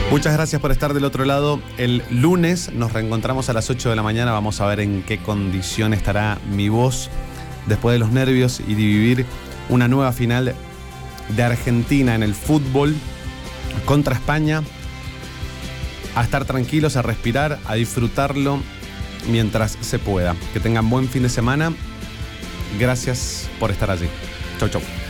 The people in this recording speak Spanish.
Muchas gracias por estar del otro lado. El lunes nos reencontramos a las 8 de la mañana. Vamos a ver en qué condición estará mi voz después de los nervios y de vivir una nueva final de Argentina en el fútbol contra España. A estar tranquilos, a respirar, a disfrutarlo mientras se pueda. Que tengan buen fin de semana. Gracias por estar allí. Chau, chau.